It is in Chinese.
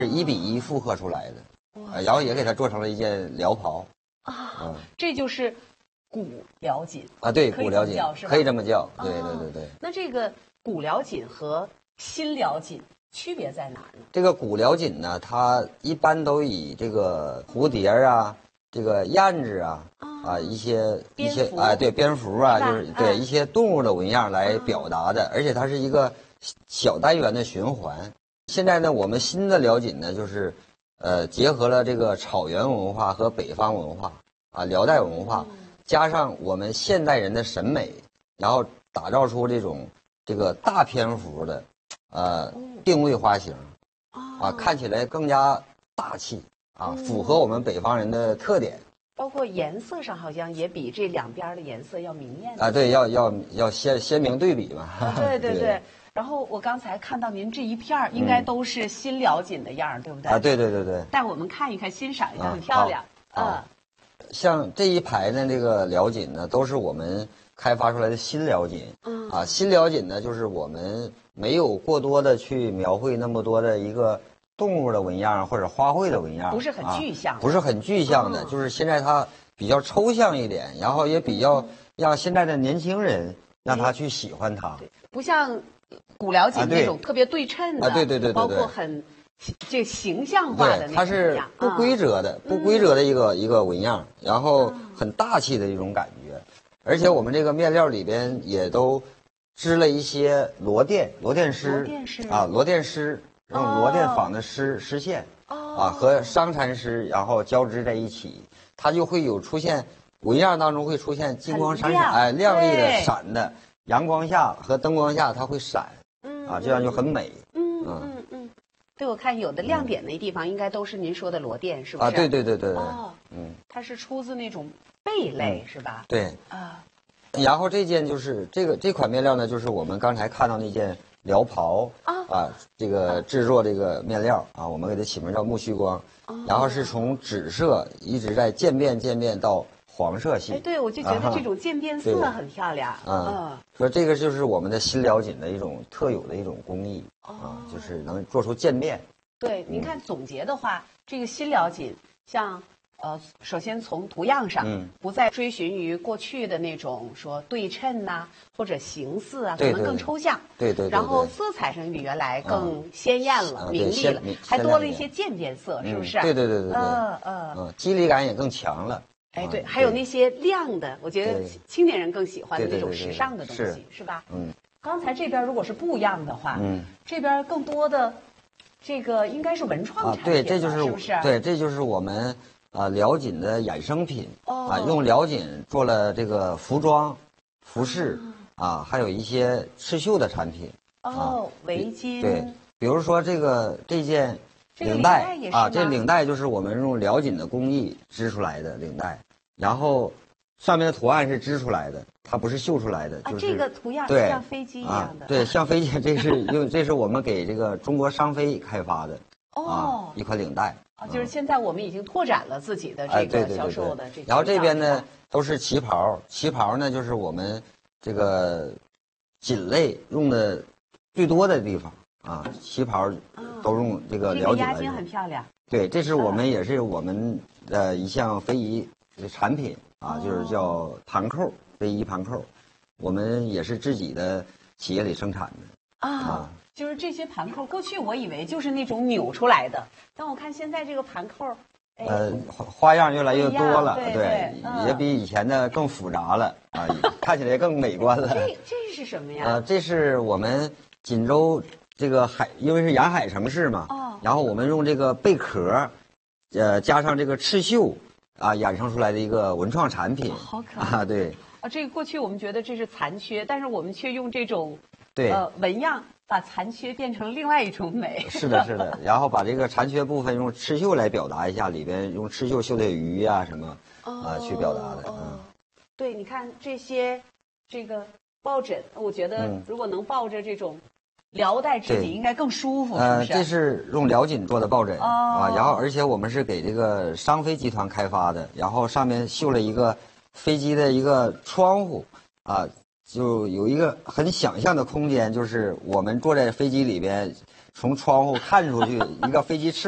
是1:1复刻出来的，然后也给它做成了一件辽袍。 这就是古辽锦啊，对，古辽锦可以这么叫，对。 那这个古辽锦和新辽锦区别在哪儿呢？ 这个古辽锦呢，它一般都以这个蝴蝶啊、这个燕子啊、一些对蝙蝠啊，就是对一些动物的纹样来表达的，而且它是一个小单元的循环。现在呢，我们新的辽锦呢，就是结合了这个草原文化和北方文化辽代文化，加上我们现代人的审美，然后打造出这个大篇幅的定位花型看起来更加大气符合我们北方人的特点。 包括颜色上好像也比这两边的颜色要明艳对，要鲜明对比嘛。 对。然后我刚才看到您这一片应该都是新辽锦的样，对不对？ 对。 带我们看一看，欣赏一下，很漂亮。 像这一排呢，这个辽锦呢，都是我们开发出来的新辽锦。新辽锦呢，就是我们没有过多的去描绘那么多的一个动物的纹样或者花卉的纹样， 不是很具象， 不是很具象的，就是现在它比较抽象一点，然后也比较让现在的年轻人让他去喜欢它， 不像古辽锦那种特别对称的， 对， 包括很这形象化的那种， 它是不规则的一个纹样，然后很大气的一种感觉，而且我们这个面料里边也都织了一些罗甸丝用罗甸纺的丝线和商蚕丝然后交织在一起，它就会出现纹样当中会出现金光闪闪亮丽的闪的，阳光下和灯光下它会闪这样就很美。 对，我看有的亮点的地方应该都是您说的罗甸，是不是？ 对。 它是出自那种贝类，是吧？ 对然后这件就是这款面料呢，就是我们刚才看到那件辽袍这个制作这个面料我们给它起名叫木须光，然后是从紫色一直在渐变到黄色系。 对，我就觉得这种渐变色很漂亮。 说这个就是我们的新辽锦的一种特有的一种工艺就是能做出渐变。 对，您看总结的话，这个新辽锦像首先从图样上，不再追寻于过去的那种说对称或者形似可能更抽象。 对。 然后色彩上比原来更鲜艳了、明丽了，还多了一些渐变色，是不是？ 对。肌理感也更强了。 对，还有那些亮的，我觉得青年人更喜欢的那种时尚的东西，是吧？刚才这边如果是布样的话，这边更多的这个应该是文创产品， 对，这就是是不是？ 对，这就是我们辽锦的衍生品用辽锦做了这个服装、服饰还有一些刺绣的产品围巾。 对，比如说这件领带这领带就是我们用辽锦的工艺织出来的领带，然后上面的图案是织出来的，它不是绣出来的。就是这个图样对像飞机一样的。 对，像飞机，这是我们给这个中国商飞开发的一款领带。 就是现在我们已经拓展了自己的这个销售的这。 然后这边呢都是旗袍，旗袍呢就是我们这个锦类用的最多的地方旗袍都用这个辽锦来用。 这个压金很漂亮。 对，这是我们也是我们的一项非遗产品就是叫盘扣，非遗盘扣，我们也是自己的企业里生产的就是这些盘扣，过去我以为就是那种扭出来的，但我看现在这个盘扣， 花样越来越多了， 对， 也比以前的更复杂了看起来更美观了。 这是什么呀？ 这是我们锦州这个因为是沿海城市嘛，然后我们用这个贝壳，加上这个刺绣衍生出来的一个文创产品。 好可爱对这个过去我们觉得这是残缺，但是我们却用这种纹样把残缺变成另外一种美。 是的，然后把这个残缺部分用刺绣来表达一下，里边用刺绣绣的鱼什么去表达的。 对，你看这个抱枕，我觉得如果能抱着这种辽代织锦应该更舒服，是不是？ 这是用辽锦做的抱枕然后而且我们是给这个商飞集团开发的，然后上面绣了一个飞机的一个窗户就有一个很想象的空间，就是我们坐在飞机里边，从窗户看出去一个飞机翅